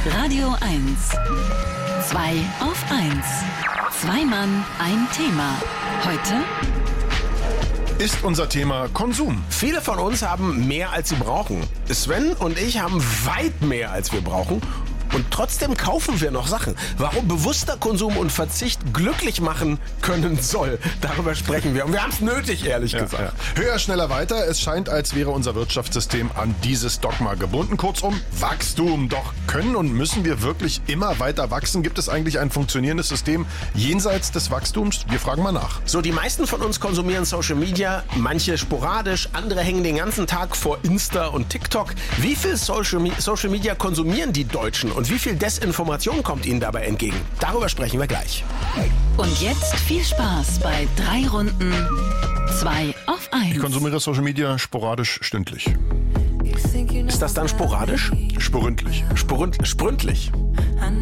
Radio 1. 2 auf 1. Zwei Mann, ein Thema. Heute ist unser Thema Konsum. Viele von uns haben mehr, als sie brauchen. Sven und ich haben weit mehr, als wir brauchen. Und trotzdem kaufen wir noch Sachen. Warum bewusster Konsum und Verzicht glücklich machen können soll, darüber sprechen wir. Und wir haben es nötig, ehrlich gesagt. Ja. Höher, schneller, weiter. Es scheint, als wäre unser Wirtschaftssystem an dieses Dogma gebunden. Kurzum, Wachstum. Doch können und müssen wir wirklich immer weiter wachsen? Gibt es eigentlich ein funktionierendes System jenseits des Wachstums? Wir fragen mal nach. So, die meisten von uns konsumieren Social Media, manche sporadisch, andere hängen den ganzen Tag vor Insta und TikTok. Wie viel Social Media konsumieren die Deutschen? Und wie viel Desinformation kommt ihnen dabei entgegen? Darüber sprechen wir gleich. und jetzt viel Spaß bei 3 Runden 2 auf 1. Ich konsumiere Social Media sporadisch stündlich. Ist das dann sporadisch? Sporündlich. Spründlich.